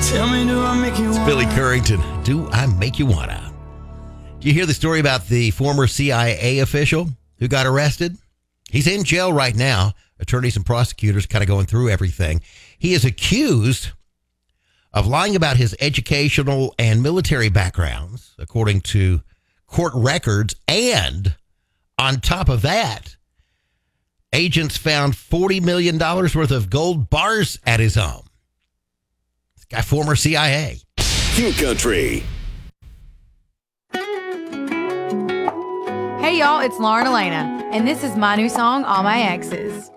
Tell me, do I make you It's Billy Currington. Do I make you wanna? Did you hear the story about the former CIA official who got arrested? He's in jail right now. Attorneys and prosecutors kind of going through everything. He is accused of lying about his educational and military backgrounds, according to court records. And on top of that, agents found $40 million worth of gold bars at his home. This guy, former CIA. Q Country. Hey, y'all, it's Lauren Elena, and this is my new song, All My Exes.